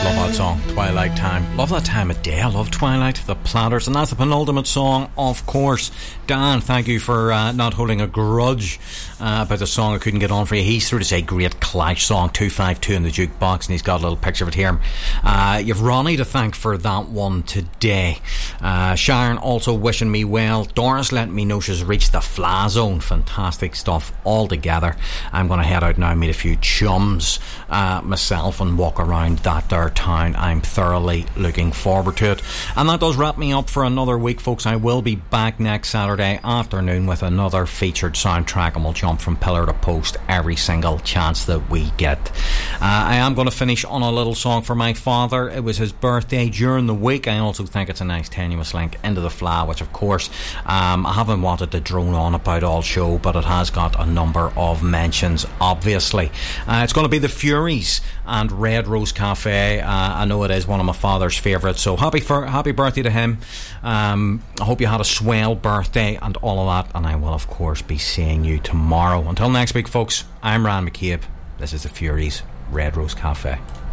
Love that song, Twilight Time. Love that time of day. I love Twilight, the Platters, and that's the penultimate song, of course. Dan, thank you for not holding a grudge about the song I couldn't get on for you. He's through to say great Clash song 252 in the jukebox, and he's got a little picture of it here. You've Ronnie to thank for that one today. Sharon also wishing me well. Doris letting me know she's reached the Fla Zone. Fantastic stuff altogether. I'm going to head out now and meet a few chums myself and walk around that there town. I'm thoroughly looking forward to it. And that does wrap me up for another week, folks. I will be back next Saturday afternoon with another featured soundtrack, and we'll jump from pillar to post every single chance that we get. I am going to finish on a little song for my father. It was his birthday during the week. I also think it's a nice tenuous link into the Fla, which of course I haven't wanted to drone on about all show, but it has got a number of mentions, obviously. It's going to be the Furies and Red Rose Cafe. I know it is one of my father's favourites, so happy birthday to him. I hope you had a swell birthday and all of that, and I will of course be seeing you tomorrow. Until next week, folks, I'm Ryan McCabe. This is the Furies, Red Rose Cafe.